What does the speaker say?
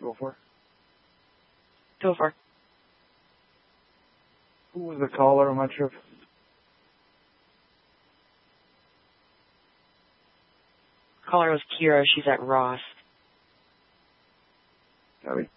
Go for it. Go for it. Who was the caller on my trip? Caller was Kira. She's at Ross. Copy.